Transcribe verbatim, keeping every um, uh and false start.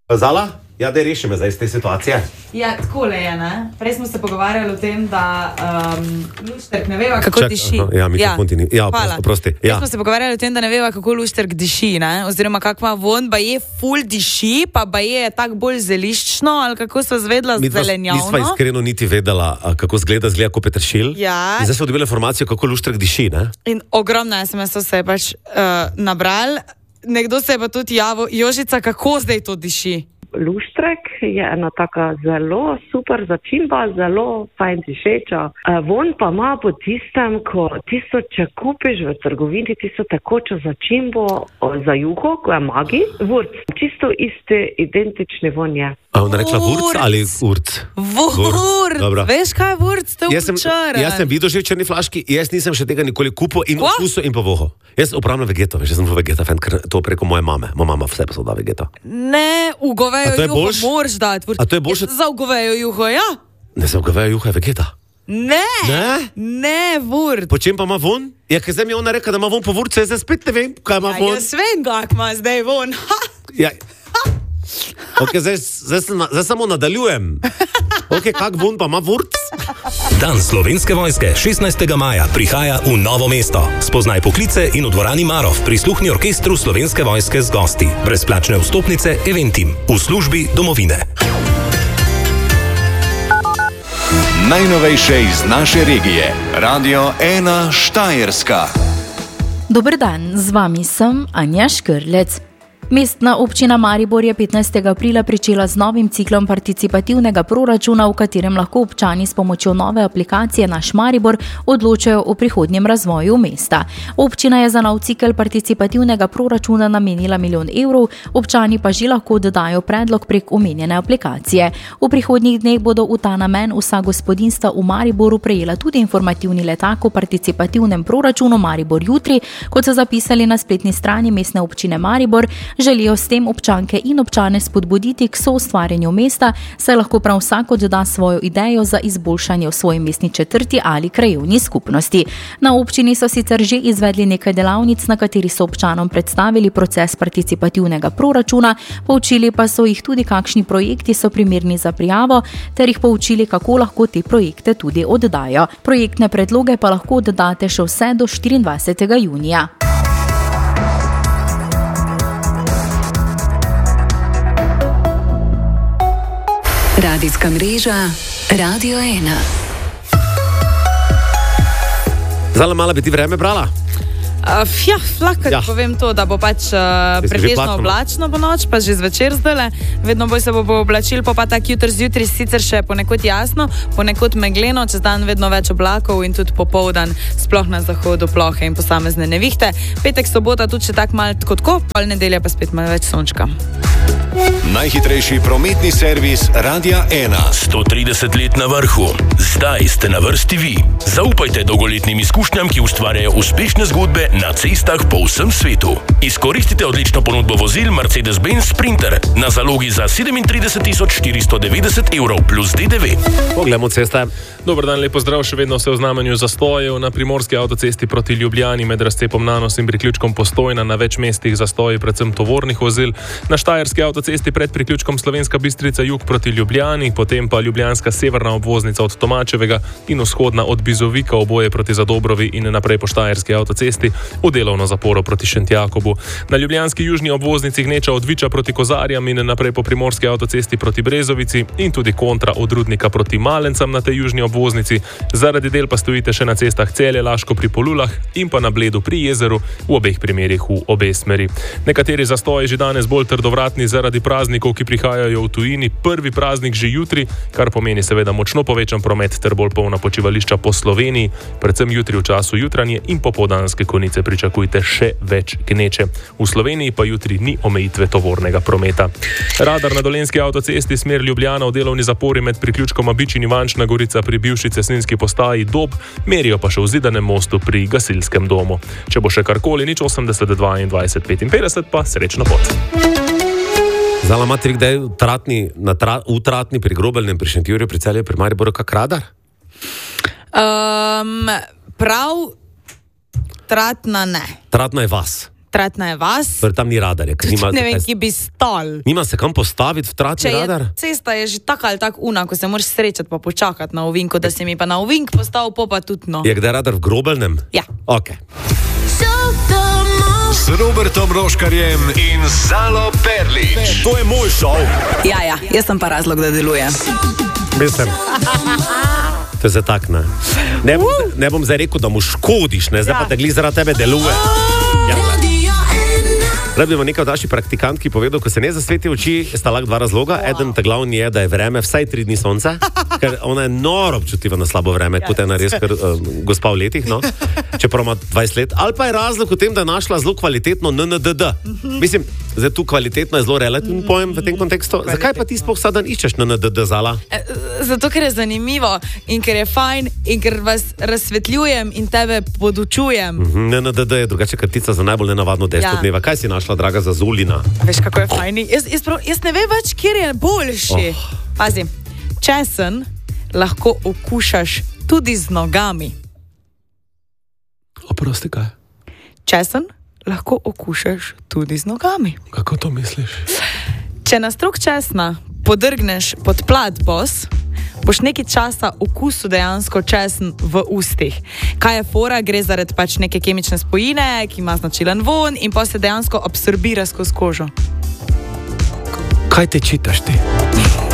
Zala? Ja, da reši me zdaj iz te situacije. Ja, takole je, ne? Prej smo se pogovarjali o tem, da um, luštrk ne veva, kako Čak, diši. Aha, ja, mikrofon ti ni. Ja, prosti, prosti. Ja. Prej smo se pogovarjali o tem, da ne veva, kako luštrk diši, ne? Oziroma, kak ima von, ba je ful diši, pa ba je tak bolj zeliščno, ali kako so zvedla zelenjavno. Mi sva iskreno niti vedela, kako zgleda, zgleda kot peteršilj. Ja. In zdaj smo dobili informacijo, kako luštrk diši, ne? In ogromno es em es-ov se je pač uh, nabral. Nekdo se je pa tudi javil, Jožica, kako zdaj to diši? Luštrek je ena taka zelo super začimba, zelo fajn dišeča. Von pa ima po tistem, ko tisto, če kupiš v trgovini, tisto tekočo začimbo za juho, ko je magi, vurc. Čisto iste, identični von je. A ona rekla vurc ali urc? Vurc! Veš kaj je vurc? To je včeraj. Jaz sem videl že v črni flaški, jaz nisem še tega nikoli kupil in okusil in pa voho. Jaz upravljam vegeto, veš, jaz sem vegeta fan, ker to preko moje mame. Moja mama vse pa so da vegeto. Ne, v govejo juho moraš dati vurc. A to je boljše? Za v govejo juho, ja? Ne, za v govejo juho je vegeta. Ne, ne, ne vurc. Po čem pa ima von? Ja, ker zdaj mi ona reka, da ima von po vurcu, jaz spet ne vem, kaj ima ja, von. Jaz vem, kak ima zdaj von. Ja. Ok, zdaj, zdaj, zdaj samo nadaljujem. Ok, kak von pa ima vurc? Dan Slovenske vojske šestnajstega maja prihaja v Novo mesto. Spoznaj poklice in v dvorani Marov prisluhni orkestru Slovenske vojske z gosti. Brezplačne vstopnice Eventim v službi domovine. Najnovejše iz naše regije. Radio ena Štajerska. Dober dan, z vami sem Anja Škrlec. Mestna občina Maribor je petnajstega aprila pričela z novim ciklom participativnega proračuna, v katerem lahko občani s pomočjo nove aplikacije Naš Maribor odločajo o prihodnjem razvoju mesta. Občina je za nov cikel participativnega proračuna namenila milijon evrov, občani pa že lahko dodajo predlog prek omenjene aplikacije. V prihodnjih dneh bodo v ta namen vsa gospodinjstva v Mariboru prejela tudi informativni letak o participativnem proračunu Maribor jutri, kot so zapisali na spletni strani Mestne občine Maribor. Želijo s tem občanke in občane spodbuditi k soustvarjanju mesta, saj lahko prav vsak doda svojo idejo za izboljšanje v svoji mestni četrti ali krajevni skupnosti. Na občini so sicer že izvedli nekaj delavnic, na kateri so občanom predstavili proces participativnega proračuna, poučili pa so jih tudi, kakšni projekti so primerni za prijavo, ter jih poučili, kako lahko te projekte tudi oddajo. Projektne predloge pa lahko oddate še vse do štiriindvajsetega junija. Radijska mreža Radio ena. Zala, mala bi ti vreme brala? Uh, ja, lahko ja. povem to, da bo pač uh, pretežno oblačno po noč, pa že zvečer zdajle. Vedno bolj se bo oblačil, pa pa tak jutr zjutraj sicer še ponekod jasno, ponekod megleno, čez dan vedno več oblakov in tudi popoldan sploh na zahodu plohe in posamezne nevihte. Petek, sobota tudi še tak malo kot ko, pol nedelja pa spet malo več sončka. Najhitrejši prometni servis Radia ena. sto trideset let na vrhu. Zdaj ste na vrsti vi. Zaupajte dolgoletnim izkušnjam, ki ustvarjajo uspešne zgodbe na cestah po vsem svetu. Izkoristite odlično ponudbo vozil Mercedes-Benz Sprinter na zalogi za sedemintrideset tisoč štiristo devetdeset evrov plus D D V. Poglejmo ceste. Dober dan, lepo zdrav, še vedno se v znamenju zastojev na primorski avtocesti proti Ljubljani med razcepom Nanos in priključkom Postojna, na več mestih zastoji predvsem tovornih vozil, na štajerski avtocesti pred priključkom Slovenska Bistrica jug proti Ljubljani, potem pa ljubljanska severna obvoznica od Tomačevega in vzhodna od Bizovika, oboje proti Zadobrovi in naprej po štajerski avtocesti v delovno zaporo proti Šentjakobu. Na ljubljanski južni obvoznici gneča od Viča proti Kozarjam in naprej po primorski avtocesti proti Brezovici in tudi kontra od Rudnika proti Malencam na tej južni obvoznici. Zaradi del pa stojite še na cestah Celje, Laško pri Polulah in pa na Bledu pri Jezeru, v obeh primerih v obe smeri. Nekateri zastoji že danes bolj trdovratni zaradi praznikov, ki prihajajo v tujini. Prvi praznik že jutri, kar pomeni seveda močno povečan promet ter bolj polna počivališča po Sloveniji. Predvsem jutri v času jutranje in popoldanske konice pričakujte še več gneče. V Sloveniji pa jutri ni omejitve tovornega prometa. Radar na Dolenjski avtocesti smer Ljubljana v delovni zapori med priključkom Abič in Ivančna Gorica pri bivši cestninski postaji Dob, merijo pa še v Zidanem mostu pri gasilskem domu. Če bo še karkoli, nič osemdeset dvaindvajset petinpetdeset, pa srečno pot. Zala, imate vi kdaj tratni, na tra, v tratni pri Grobelnem, pri Šentjurju, pri Celju, pri Mariboru kak radar? Um, prav tratna ne. Tratna je vas. Tratna je vas. Torej, tam ni radarja. Nima, ne vem, ki bi stal. Nima se kam postaviti v tratni radar? Cesta je že tako ali tako una, ko se moraš srečati pa počakati na ovinku, da si mi pa na ovink postavil, pa tudi no. Je kdaj radar v Grobelnem? Ja. Ok. S Robertom Roškarjem in Zalo Perlič. To je moj šov. Ja, ja, jaz sem pa razlog, da deluje. Mislim. To je za tak, ne. Ne bom, uh. ne bom zdaj rekel, da mu škodiš, ne, zdaj ja. pa te glih zaradi tebe deluje. Ja. Rad bi vam nekaj v naši praktikantki povedal, ko se ne zasveti oči, sta lahko dva razloga. Wow. Eden, ta glavni je, da je vreme vsaj tri dni sonca, ker ona je noro občutljiva na slabo vreme, ja, kot ena res kar, uh, gospa v letih, no, čeprav ima dvajset let. Ali pa je razlog v tem, da je našla zelo kvalitetno N N D D. Mm-hmm. Mislim, zdaj tu kvalitetno je zelo relativen mm-hmm. pojem v tem kontekstu. Kvalitetno. Zakaj pa ti sploh vsak dan iščeš N N D D, Zala? Zato, ker je zanimivo in ker je fajn in ker vas razsvetljujem in tebe podučujem. Mm-hmm. N N D D je drugače kartica za najbolj nenavadno deset ja. dneva. Kaj si našla, draga Zazulina? Veš, kako je fajn. Jaz, jaz, prav, jaz ne vem več, kjer je boljši. Oh. Pazi, česen lahko okušaš tudi z nogami. Oprosti, kaj? Česen lahko okušaš tudi z nogami. Kako to misliš? Če na strok česna podrgneš pod plat, bos, boš nekaj časa okusil dejansko česen v ustih. Kaj je fora? Gre zaradi pač neke kemične spojine, ki ima značilen von in pa se dejansko absorbira skozi kožo. Kaj te čitaš ti?